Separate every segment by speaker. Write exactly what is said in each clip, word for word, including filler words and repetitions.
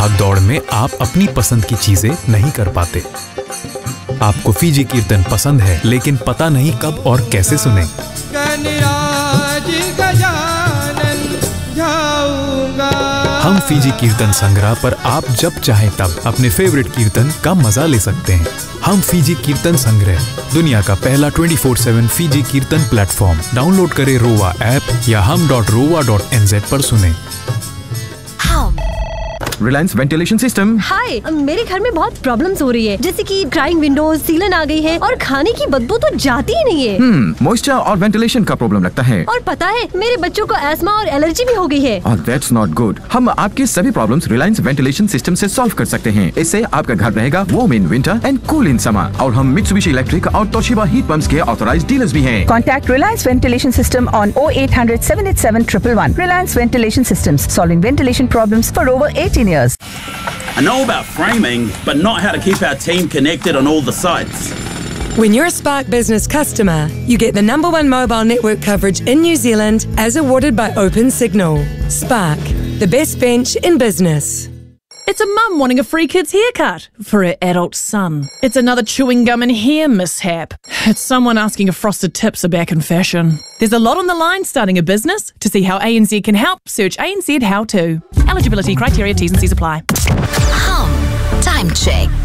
Speaker 1: भाग दौड़ में आप अपनी पसंद की चीजें नहीं कर पाते। आपको फीजी कीर्तन पसंद है लेकिन पता नहीं कब और कैसे सुने। हम फीजी कीर्तन संग्रह पर आप जब चाहे तब अपने फेवरेट कीर्तन का मजा ले सकते हैं। हम फीजी कीर्तन संग्रह, दुनिया का पहला ट्वेंटी फोर सेवन फीजी कीर्तन प्लेटफॉर्म। डाउनलोड करें रोवा ऐप या हम डॉट रोवा डॉट एन जेड पर सुने।
Speaker 2: Reliance ventilation system.
Speaker 3: हाय, मेरे घर में बहुत प्रॉब्लम्स हो रही है, जैसे कि क्राइंग विंडोज, सीलन आ गई है और खाने की बदबू तो जाती ही नहीं है।
Speaker 2: हम्म, मॉइस्चर और वेंटिलेशन का प्रॉब्लम लगता है।
Speaker 3: और पता है, मेरे बच्चों को एस्मा और एलर्जी भी हो गई है।
Speaker 2: और दैट्स नॉट गुड। हम आपके सभी प्रॉब्लम्स रिलायंस वेंटिलेशन सिस्टम से सॉल्व कर सकते हैं। इससे आपका घर रहेगा warm in winter and cool in summer. और हम मित्सुबिशी इलेक्ट्रिक और तोशिबा हीट पंप्स के ऑथराइज्ड डीलर्स भी हैं।
Speaker 4: Contact Reliance Ventilation System on oh eight hundred seven eight seven one one one. Reliance Ventilation Systems, solving ventilation problems for over eighteen years.
Speaker 5: I know about framing, but not how to keep our team connected on all the sites.
Speaker 6: When you're a Spark Business customer, you get the number one mobile network coverage in New Zealand as awarded by OpenSignal. Spark, the best bench in business.
Speaker 7: It's a mum wanting a free kids haircut for her adult son. It's another chewing gum and hair mishap. It's someone asking if frosted tips are back in fashion. There's a lot on the line starting a business. To see how A N Z can help, search A N Z How To. Eligibility criteria, T's and C's apply.
Speaker 8: Hum. Time check.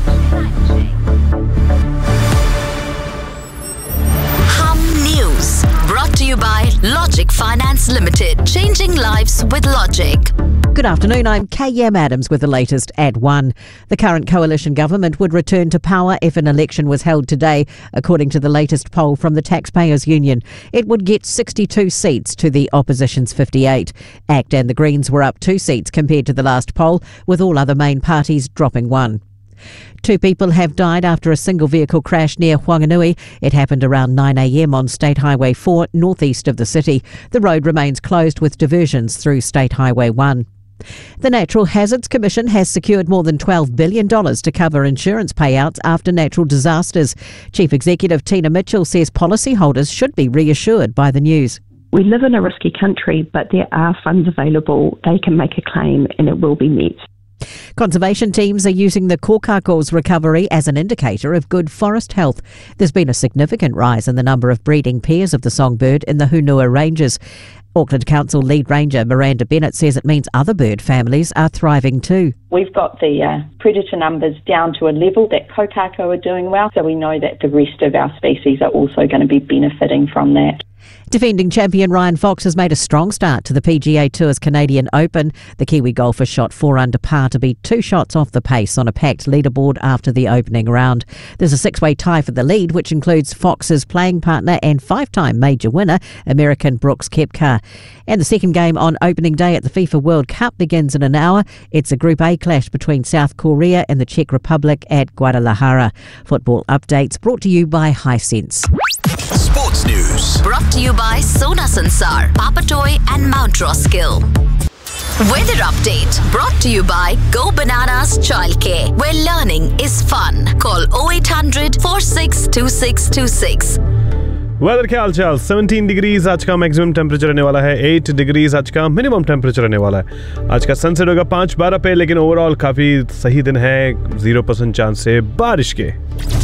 Speaker 8: Hum News. Brought to you by Logic Finance Limited. Changing lives with Logic.
Speaker 9: Good afternoon, I'm K M Adams with the latest at one. The current coalition government would return to power if an election was held today, according to the latest poll from the Taxpayers Union. It would get sixty-two seats to the opposition's fifty-eight. ACT and the Greens were up two seats compared to the last poll, with all other main parties dropping one. Two people have died after a single vehicle crash near Whanganui. It happened around nine a m on State Highway four, northeast of the city. The road remains closed with diversions through State Highway one. The Natural Hazards Commission has secured more than twelve billion dollars to cover insurance payouts after natural disasters. Chief Executive Tina Mitchell says policyholders should be reassured by the news.
Speaker 10: We live in a risky country, but there are funds available. They can make a claim and it will be met.
Speaker 9: Conservation teams are using the Kokakos recovery as an indicator of good forest health. There's been a significant rise in the number of breeding pairs of the songbird in the Hunua Ranges. Auckland Council lead ranger Miranda Bennett says it means other bird families are thriving too.
Speaker 11: We've got the uh, predator numbers down to a level that kokako are doing well, so we know that the rest of our species are also going to be benefiting from that.
Speaker 9: Defending champion Ryan Fox has made a strong start to the P G A Tour's Canadian Open. The Kiwi golfer shot four under par to be two shots off the pace on a packed leaderboard after the opening round. There's a six-way tie for the lead, which includes Fox's playing partner and five-time major winner, American Brooks Koepka. And the second game on opening day at the FIFA World Cup begins in an hour. It's a Group A clash between South Korea and the Czech Republic at Guadalajara. Football updates brought to you by Hisense.
Speaker 8: Sports News. Brought to you by Sona Sansar, Papatoy and Mount Roskill. Weather update brought to you by Go Bananas Childcare, where learning is fun. Call oh eight hundred four six two six two six.
Speaker 12: Weather के हाल चाल seventeen degrees आज का maximum temperature रहने वाला है, eight degrees आज का minimum temperature रहने वाला है। आज का सनसेट होगा पाँच बारह पे, लेकिन ओवरऑल काफ़ी सही दिन है, जीरो परसेंट चांस है बारिश के।